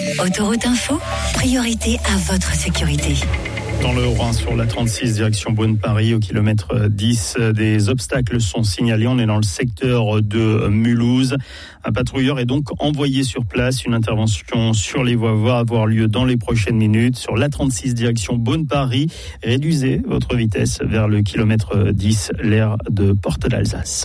Autoroute Info, priorité à votre sécurité. Dans le Haut-Rhin, sur la 36, direction Beaune-Paris, au kilomètre 10, des obstacles sont signalés. On est dans le secteur de Mulhouse. Un patrouilleur est donc envoyé sur place. Une intervention sur les voies va avoir lieu dans les prochaines minutes. Sur la 36, direction Beaune-Paris, réduisez votre vitesse vers le kilomètre 10, l'aire de Porte d'Alsace.